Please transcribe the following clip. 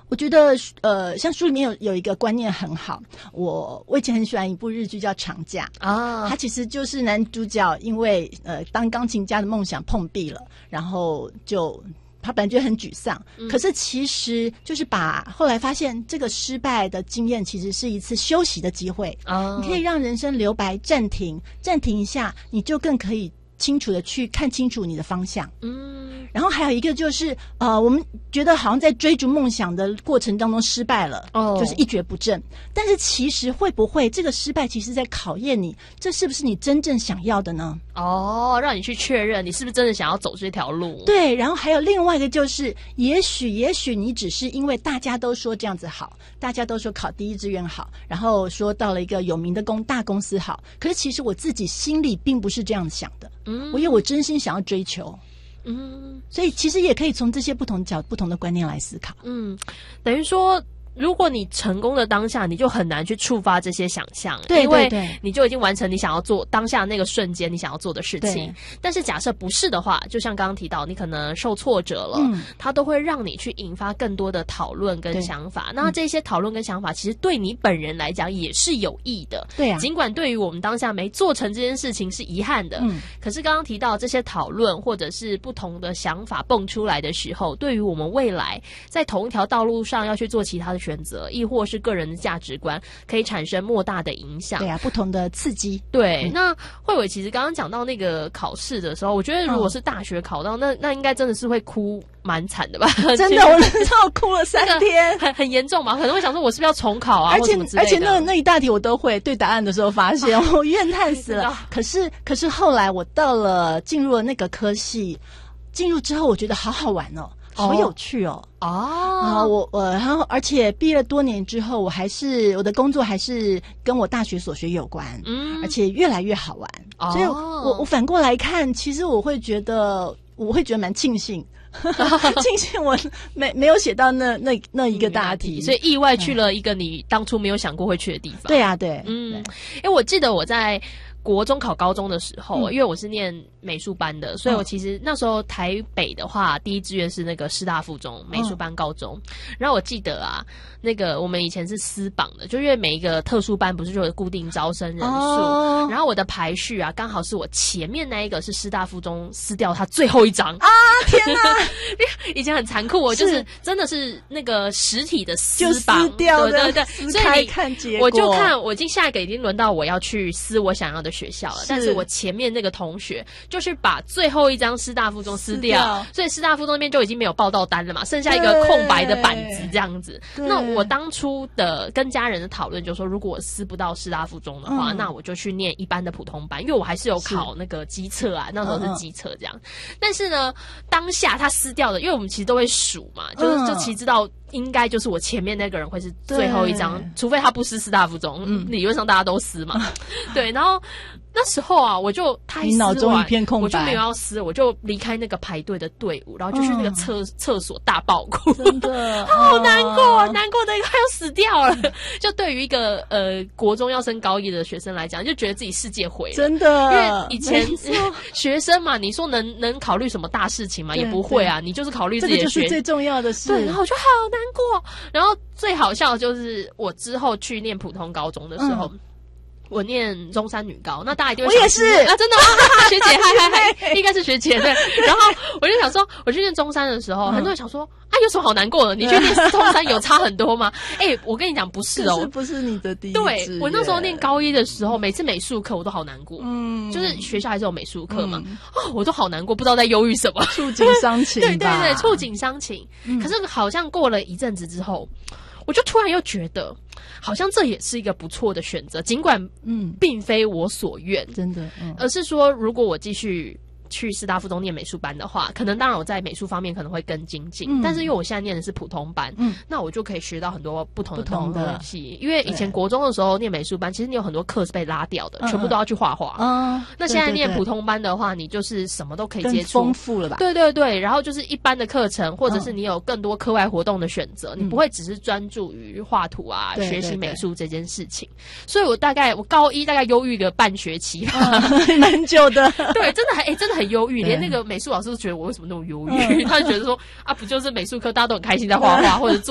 我觉得像书里面有一个观念很好，我以前很喜欢一部日剧叫《长假》啊，它其实就是男主角因为当钢琴家的梦想碰壁了，然后他本来觉得很沮丧，可是其实就是后来发现这个失败的经验其实是一次休息的机会，你可以让人生留白，暂停一下，你就更可以清楚的去看清楚你的方向。然后还有一个就是我们觉得好像在追逐梦想的过程当中失败了，就是一蹶不振，但是其实会不会这个失败其实在考验你，这是不是你真正想要的呢？ 让你去确认你是不是真的想要走这条路。对， 然后还有另外一个就是也许你只是因为大家都说这样子好，大家都说考第一志愿好，然后说到了一个有名的大公司好，可是其实我自己心里并不是这样想的，因为我真心想要追求。所以其实也可以从这些不同的观念来思考。 等于说如果你成功的当下，你就很难去触发这些想象， 对， 因为你就已经完成你想要做当下那个瞬间你想要做的事情。但是假设不是的话，就像刚刚提到，你可能受挫折了，它都会让你去引发更多的讨论跟想法。那这些讨论跟想法，其实对你本人来讲也是有益的。对啊，尽管对于我们当下没做成这件事情是遗憾的，可是刚刚提到这些讨论或者是不同的想法蹦出来的时候，对于我们未来在同一条道路上要去做其他的选择，亦或是个人的价值观，可以产生莫大的影响。 对啊，不同的刺激。 对，那慧伟其实刚刚讲到那个考试的时候，我觉得如果是大学考到，那应该真的是会哭蛮惨的吧？ 真的，我知道哭了3天， 很严重嘛，可能会想说我是不是要重考啊， 而且那一大题我都会，对答案的时候发现我怨叹死了。可是后来我进入了那个科系，进入之后我觉得好好玩哦。好有趣哦！然后而且毕业了多年之后，我的工作还是跟我大学所学有关，而且越来越好玩。所以我反过来看，其实我会觉得蛮庆幸。庆幸我没有写到那一个大题， 所以意外去了一个你当初没有想过会去的地方。 对啊，对， 因为我记得我在国中考高中的时候，因为我是念美术班的，所以我其实那时候台北的话，第一志愿是那个师大附中美术班高中。然后我记得啊，那个我们以前是撕榜的，就因为每一个特殊班不是就有固定招生人数，然后我的排序啊，刚好是我前面那一个是师大附中撕掉它最后一张啊！ 天哪， 以前很残酷，就是真的是那个实体的撕榜， 撕掉的， 对， 所以看结果， 我就看我下一个已经轮到我要去撕我想要的学校了，但是我前面那个同学就是把最后一张师大附中撕掉，所以师大附中那边就已经没有报到单了嘛，剩下一个空白的板子这样子。那我当初的跟家人的讨论就是说，如果我撕不到师大附中的话，那我就去念一般的普通班，因为我还是有考那个基测啊，那时候是基测这样。但是呢，当下他撕掉的，因为我们其实都会数嘛，就其实知道应该就是我前面那个人会是最后一张，除非他不撕师大附中，理论上大家都撕嘛。对，然后那时候啊，他一撕完， 脑中一片空白， 我就没有要撕，我就离开那个排队的队伍，然后就去那个厕所大爆哭， 真的好难过，难过的快要死掉了。就对于一个国中要升高一的学生来讲，就觉得自己世界毁了， 真的。 因为以前学生嘛，你说能考虑什么大事情嘛？也不会啊，你就是考虑自己的这个就是最重要的事。 对，然后我就好难过。然后最好笑的就是我之后去念普通高中的时候。我念中山女高，那大家一定会想， 我也是啊，真的吗？学姐，嗨，应该是学姐对。然后我就想说，我去念中山的时候，很多人想说啊，有什么好难过的？你去念中山有差很多吗？我跟你讲，不是哦， 不是你的第一志愿。 对，我那时候念高一的时候，每次美术课我都好难过，就是学校还是有美术课嘛，我都好难过，不知道在忧郁什么， 触景伤情。 对，触景伤情。可是好像过了一阵子之后，我就突然又觉得，好像这也是一个不错的选择，尽管并非我所愿， 真的， 而是说如果我继续去师大附中念美术班的话，可能当然我在美术方面可能会更精进，但是因为我现在念的是普通班，那我就可以学到很多不同的东西。因为以前国中的时候念美术班，其实你有很多课是被拉掉的，全部都要去画画。那现在念普通班的话，你就是什么都可以接触， 更丰富了吧？ 对，然后就是一般的课程，或者是你有更多课外活动的选择，你不会只是专注于画图啊、学习美术这件事情。所以我高一大概忧郁个半学期吧， 蛮久的。 对，真的很忧郁，连那个美术老师都觉得我为什么那么忧郁，他就觉得说啊，不就是美术课大家都很开心在画画或者做